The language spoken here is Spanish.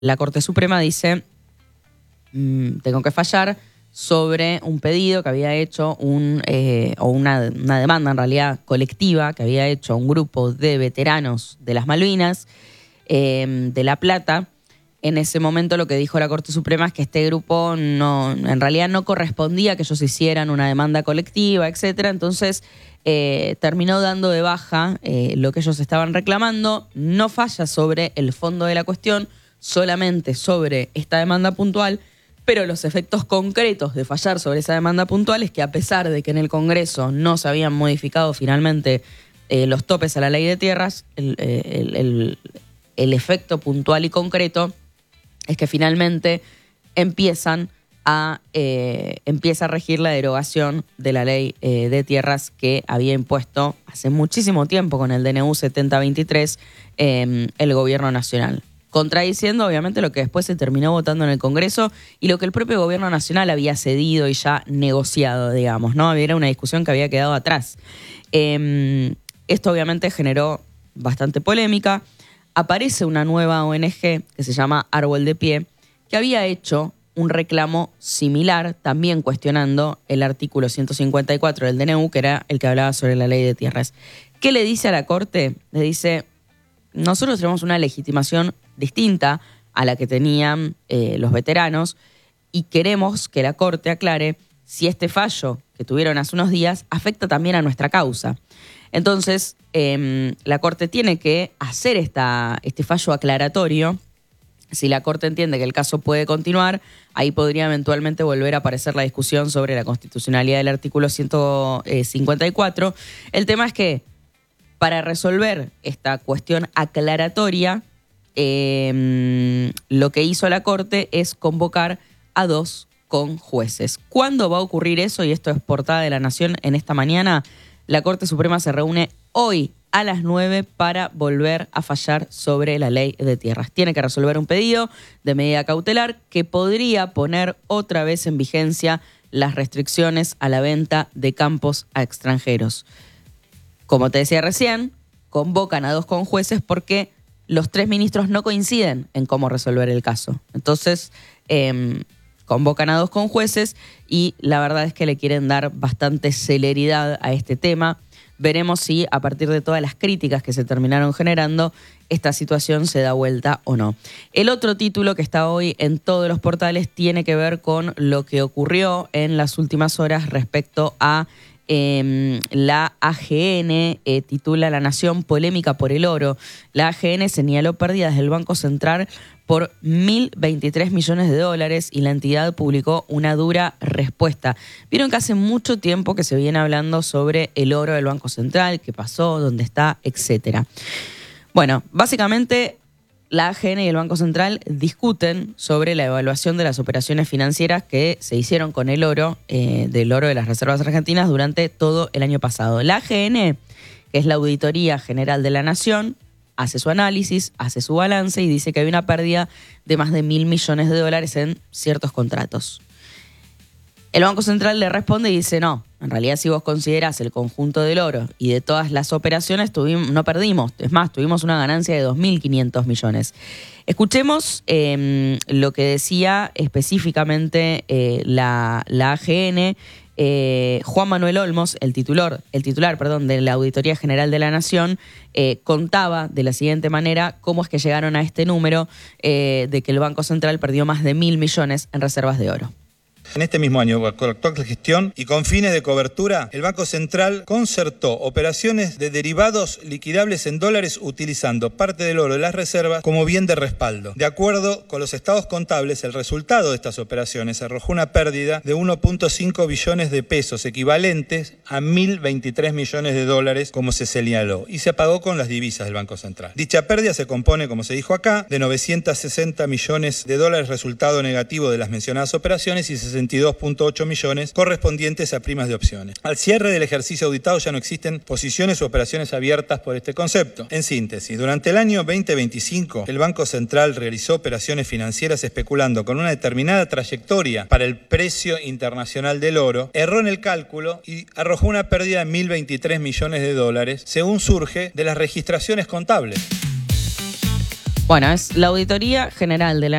la Corte Suprema dice, tengo que fallar sobre un pedido que había hecho una demanda en realidad colectiva que había hecho un grupo de veteranos de las Malvinas, de La Plata. En ese momento lo que dijo la Corte Suprema es que este grupo en realidad no correspondía a que ellos hicieran una demanda colectiva, etcétera. Entonces terminó dando de baja lo que ellos estaban reclamando. No falla sobre el fondo de la cuestión, solamente sobre esta demanda puntual, pero los efectos concretos de fallar sobre esa demanda puntual es que, a pesar de que en el Congreso no se habían modificado finalmente los topes a la ley de tierras, el efecto puntual y concreto es que finalmente empieza a regir la derogación de la ley de tierras que había impuesto hace muchísimo tiempo con el DNU 7023 el gobierno nacional, contradiciendo obviamente lo que después se terminó votando en el Congreso y lo que el propio gobierno nacional había cedido y ya negociado, digamos, ¿no? Era una discusión que había quedado atrás. Esto obviamente generó bastante polémica. Aparece una nueva ONG que se llama Árbol de Pie, que había hecho un reclamo similar, también cuestionando el artículo 154 del DNU, que era el que hablaba sobre la ley de tierras. ¿Qué le dice a la Corte? Le dice, nosotros tenemos una legitimación distinta a la que tenían los veteranos y queremos que la Corte aclare si este fallo que tuvieron hace unos días afecta también a nuestra causa. Entonces, la Corte tiene que hacer este fallo aclaratorio. Si la Corte entiende que el caso puede continuar, ahí podría eventualmente volver a aparecer la discusión sobre la constitucionalidad del artículo 154. El tema es que, para resolver esta cuestión aclaratoria, lo que hizo la Corte es convocar a 2 conjueces. ¿Cuándo va a ocurrir eso? Y esto es portada de La Nación en esta mañana. La Corte Suprema se reúne hoy a las 9 para volver a fallar sobre la ley de tierras. Tiene que resolver un pedido de medida cautelar que podría poner otra vez en vigencia las restricciones a la venta de campos a extranjeros. Como te decía recién, convocan a 2 conjueces porque los 3 ministros no coinciden en cómo resolver el caso. Entonces, convocan a 2 conjueces y la verdad es que le quieren dar bastante celeridad a este tema. Veremos si, a partir de todas las críticas que se terminaron generando, esta situación se da vuelta o no. El otro título que está hoy en todos los portales tiene que ver con lo que ocurrió en las últimas horas respecto a la AGN. Titula La Nación: polémica por el oro. La AGN señaló pérdidas del Banco Central por 1.023 millones de dólares y la entidad publicó una dura respuesta. Vieron que hace mucho tiempo que se viene hablando sobre el oro del Banco Central, qué pasó, dónde está, etcétera. Bueno, básicamente la AGN y el Banco Central discuten sobre la evaluación de las operaciones financieras que se hicieron con el oro, del oro de las reservas argentinas durante todo el año pasado. La AGN, que es la Auditoría General de la Nación, hace su análisis, hace su balance y dice que hay una pérdida de más de 1.000 millones de dólares en ciertos contratos. El Banco Central le responde y dice, no, en realidad si vos considerás el conjunto del oro y de todas las operaciones, no perdimos, es más, tuvimos una ganancia de 2.500 millones. Escuchemos lo que decía específicamente la AGN. Juan Manuel Olmos, el titular de la Auditoría General de la Nación, contaba de la siguiente manera cómo es que llegaron a este número de que el Banco Central perdió más de 1.000 millones en reservas de oro. En este mismo año, con la actual gestión y con fines de cobertura, el Banco Central concertó operaciones de derivados liquidables en dólares utilizando parte del oro de las reservas como bien de respaldo. De acuerdo con los estados contables, el resultado de estas operaciones arrojó una pérdida de 1.5 billones de pesos, equivalentes a 1.023 millones de dólares, como se señaló, y se pagó con las divisas del Banco Central. Dicha pérdida se compone, como se dijo acá, de 960 millones de dólares resultado negativo de las mencionadas operaciones y 62.8 millones correspondientes a primas de opciones. Al cierre del ejercicio auditado ya no existen posiciones o operaciones abiertas por este concepto. En síntesis, durante el año 2025, el Banco Central realizó operaciones financieras especulando con una determinada trayectoria para el precio internacional del oro, erró en el cálculo y arrojó una pérdida de 1.023 millones de dólares, según surge de las registraciones contables. Bueno, es la Auditoría General de la